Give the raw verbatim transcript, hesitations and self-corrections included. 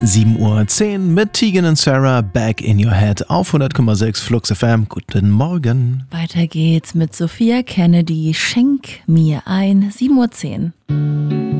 sieben Uhr zehn mit Tegan und Sarah, Back in Your Head auf hundert Komma sechs Flux F M. Guten Morgen. Weiter geht's mit Sophia Kennedy, Schenk mir ein, sieben Uhr zehn.